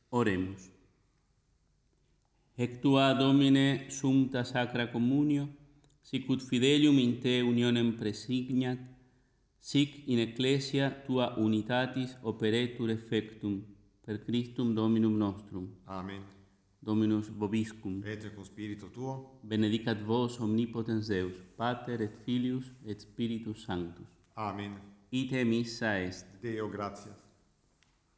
Oremus. Ec tua, Domine, sumpta sacra communio, sic ut fidelium in te unionem presignat, sic in ecclesia tua unitatis operetur effectum, per Christum Dominum nostrum. Amen. Dominus vobiscum. Et cum spiritu tuo. Benedicat vos omnipotens Deus, Pater et Filius et Spiritus Sanctus. Amen. Ite missa est. Deo gratias.